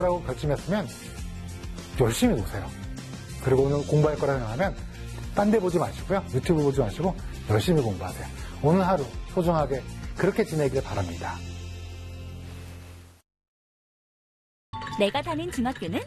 라고 결심했으면 열심히 노세요. 그리고 오늘 공부할 거라 생각하면 딴 데 보지 마시고요. 유튜브 보지 마시고 열심히 공부하세요. 오늘 하루 소중하게 그렇게 지내기를 바랍니다. 내가 다닌 중학교는